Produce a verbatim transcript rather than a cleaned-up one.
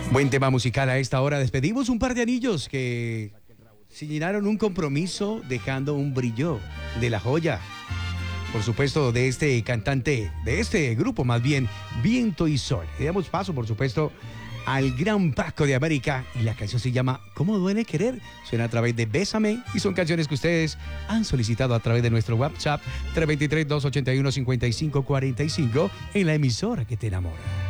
Buen tema musical a esta hora. Despedimos un par de anillos que se llenaron un compromiso dejando un brillo de la joya. Por supuesto, de este cantante, de este grupo más bien, Viento y Sol. Le damos paso, por supuesto, al gran Paco de América. Y la canción se llama ¿Cómo duele querer? Suena a través de Bésame. Y son canciones que ustedes han solicitado a través de nuestro WhatsApp tres dos tres, dos ocho uno, cinco cinco cuatro cinco en la emisora que te enamora.